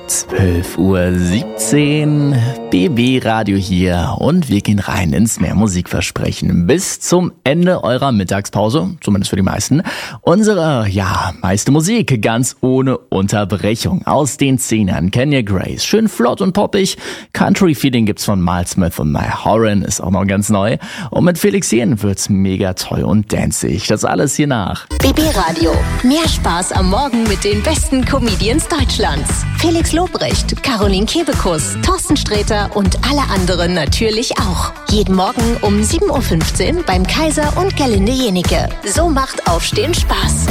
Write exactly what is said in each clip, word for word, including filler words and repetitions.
zwölf Uhr siebzehn, B B Radio hier und wir gehen rein ins Mehrmusikversprechen. Bis zum Ende eurer Mittagspause, zumindest für die meisten, unsere, ja, meiste Musik ganz ohne Unterbrechung. Aus den Zehnern Kenya Grace, schön flott und poppig, Country Feeling gibt's von Miles Smith und Niall Horan, ist auch noch ganz neu. Und mit Felix Jähn wird's mega toll und danzig. Das alles hier nach. B B Radio, mehr Spaß am Morgen mit den besten Comedians Deutschlands. Felix Lobrecht, Caroline Kebekus, Thorsten Sträter und alle anderen natürlich auch. Jeden Morgen um sieben Uhr fünfzehn beim Kaiser und Gerlinde Jenike. So macht Aufstehen Spaß.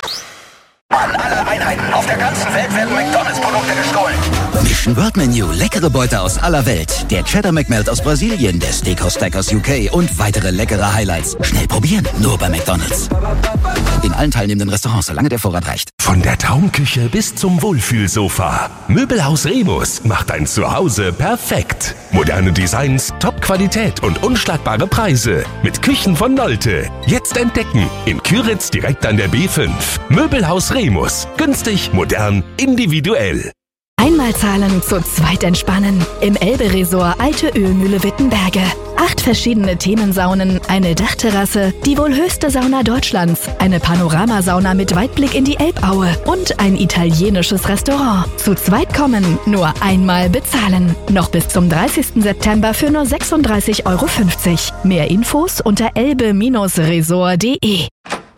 An alle Einheiten auf der ganzen Welt werden McDonalds-Produkte gestohlen. Mission World Menu, leckere Beute aus aller Welt. Der Cheddar McMelt aus Brasilien, der Steakhouse Stack aus U K und weitere leckere Highlights. Schnell probieren, nur bei McDonalds. In allen teilnehmenden Restaurants, solange der Vorrat reicht. Von der Traumküche bis zum Wohlfühlsofa. Möbelhaus Remus macht ein Zuhause perfekt. Moderne Designs, Top-Qualität und unschlagbare Preise. Mit Küchen von Nolte. Jetzt entdecken. In Küritz direkt an der B fünf. Möbelhaus Remus. Günstig, modern, individuell. Einmal zahlen, zu zweit entspannen. Im Elbe-Resort Alte Ölmühle Wittenberge. Acht verschiedene Themensaunen, eine Dachterrasse, die wohl höchste Sauna Deutschlands, eine Panoramasauna mit Weitblick in die Elbaue und ein italienisches Restaurant. Zu zweit kommen, nur einmal bezahlen. Noch bis zum dreißigsten September für nur sechsunddreißig Euro fünfzig. Mehr Infos unter elbe Resort punkt de.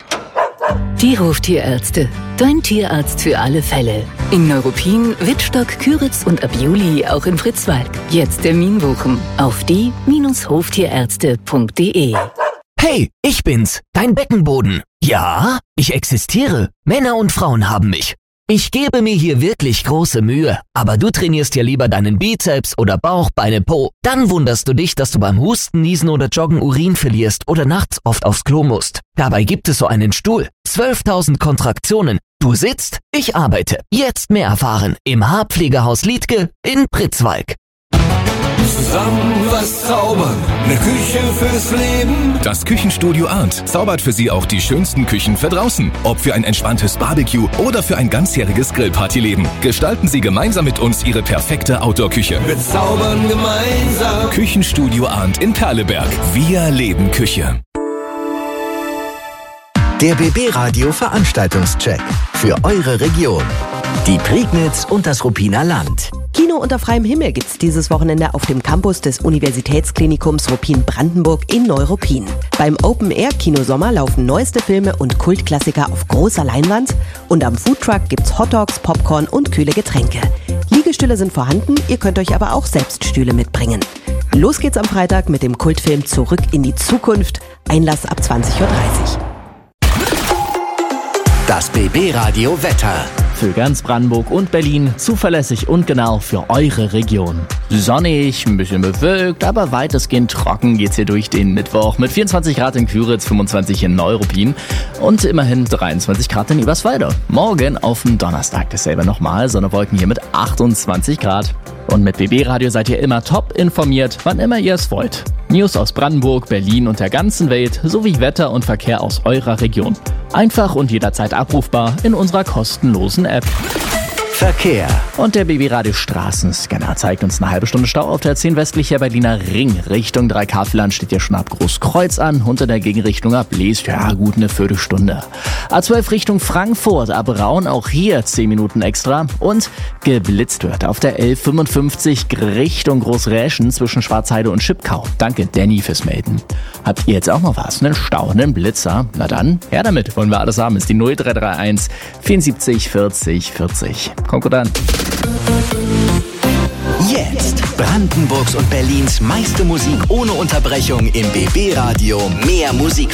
Die Hoftierärzte. Dein Tierarzt für alle Fälle. In Neuruppin, Wittstock, Küritz und ab Juli auch in Pritzwalk. Jetzt Termin buchen auf die Hoftierärzte punkt de. Hey, ich bin's, dein Beckenboden. Ja, ich existiere. Männer und Frauen haben mich. Ich gebe mir hier wirklich große Mühe, aber du trainierst ja lieber deinen Bizeps oder Bauch, Beine, Po. Dann wunderst du dich, dass du beim Husten, Niesen oder Joggen Urin verlierst oder nachts oft aufs Klo musst. Dabei gibt es so einen Stuhl. zwölftausend Kontraktionen. Du sitzt, ich arbeite. Jetzt mehr erfahren im Haarpflegehaus Liedtke in Pritzwalk. Zusammen was zaubern, eine Küche fürs Leben. Das Küchenstudio Arndt zaubert für Sie auch die schönsten Küchen für draußen. Ob für ein entspanntes Barbecue oder für ein ganzjähriges Grillpartyleben. Gestalten Sie gemeinsam mit uns Ihre perfekte Outdoor-Küche. Wir zaubern gemeinsam. Küchenstudio Arndt in Perleberg. Wir leben Küche. Der B B Radio Veranstaltungscheck für eure Region. Die Prignitz und das Ruppiner Land. Kino unter freiem Himmel gibt's dieses Wochenende auf dem Campus des Universitätsklinikums Ruppin-Brandenburg in Neuruppin. Beim Open-Air-Kinosommer laufen neueste Filme und Kultklassiker auf großer Leinwand und am Foodtruck gibt's Hotdogs, Popcorn und kühle Getränke. Liegestühle sind vorhanden, ihr könnt euch aber auch selbst Stühle mitbringen. Los geht's am Freitag mit dem Kultfilm Zurück in die Zukunft. Einlass ab zwanzig Uhr dreißig. Das B B Radio Wetter. Für ganz Brandenburg und Berlin zuverlässig und genau für eure Region. Sonnig, ein bisschen bewölkt, aber weitestgehend trocken geht's hier durch den Mittwoch mit vierundzwanzig Grad in Küritz, fünfundzwanzig in Neuruppin und immerhin dreiundzwanzig Grad in Eberswalde. Morgen auf dem Donnerstag dasselbe nochmal, Sonne-Wolken hier mit achtundzwanzig Grad. Und mit B B Radio seid ihr immer top informiert, wann immer ihr es wollt. News aus Brandenburg, Berlin und der ganzen Welt sowie Wetter und Verkehr aus eurer Region. Einfach und jederzeit abrufbar in unserer kostenlosen App. Verkehr. Und der B B Radio Straßenscanner zeigt uns eine halbe Stunde Stau auf der zehn westlicher Berliner Ring. Richtung Dreikafelland steht ja schon ab Großkreuz an und in der Gegenrichtung ab Lees, ja gut eine Viertelstunde. A zwölf Richtung Frankfurt, ab Raun auch hier zehn Minuten extra und geblitzt wird auf der elf fünfundfünfzig Richtung Großräschen zwischen Schwarzheide und Schipkau. Danke Danny fürs Melden. Habt ihr jetzt auch noch was? Einen Stau, einen Blitzer? Na dann, her damit, wollen wir alles haben. Ist die null drei drei eins vierundsiebzig vierzig vierzig. Kommt gut an. Jetzt Brandenburgs und Berlins meiste Musik ohne Unterbrechung im B B Radio. Mehr Musik.